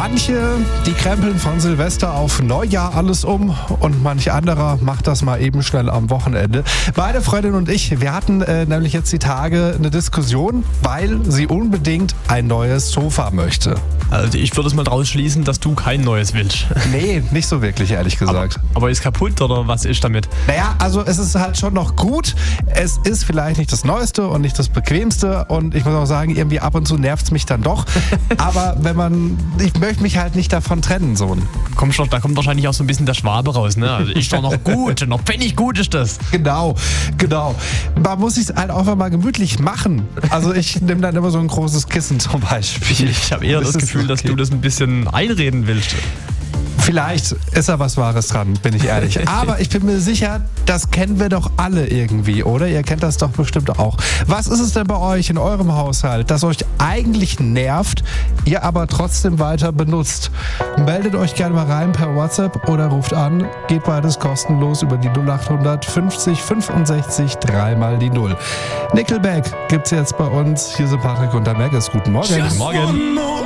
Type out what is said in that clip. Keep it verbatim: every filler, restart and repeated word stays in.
Manche, die krempeln von Silvester auf Neujahr alles um und manch anderer macht das mal eben schnell am Wochenende. Meine Freundin und ich, wir hatten äh, nämlich jetzt die Tage eine Diskussion, weil sie unbedingt ein neues Sofa möchte. Also ich würde es mal draus schließen, dass du kein neues willst. Nee, nicht so wirklich, ehrlich gesagt. Aber, aber ist kaputt oder was ist damit? Naja, also es ist halt schon noch gut. Es ist vielleicht nicht das Neueste und nicht das Bequemste und ich muss auch sagen, irgendwie ab und zu nervt es mich dann doch. Aber wenn man, ich möchte mich halt nicht davon trennen, so. Komm schon, da kommt wahrscheinlich auch so ein bisschen der Schwabe raus, ne? Also ist doch noch gut, noch pfennig gut ist das. Genau, genau. Man muss sich halt einfach mal gemütlich machen. Also ich nehme dann immer so ein großes Kissen zum Beispiel. Ich habe eher das, das Gefühl, okay, dass du das ein bisschen einreden willst. Vielleicht ist da was Wahres dran, bin ich ehrlich. Aber ich bin mir sicher, das kennen wir doch alle irgendwie, oder? Ihr kennt das doch bestimmt auch. Was ist es denn bei euch in eurem Haushalt, das euch eigentlich nervt, ihr aber trotzdem weiter benutzt? Meldet euch gerne mal rein per WhatsApp oder ruft an. Geht beides kostenlos über die null acht fünfzig fünfundsechzig drei mal die null. Nickelback gibt's jetzt bei uns. Hier sind Patrick und der Maggis. Guten Morgen. Guten Morgen.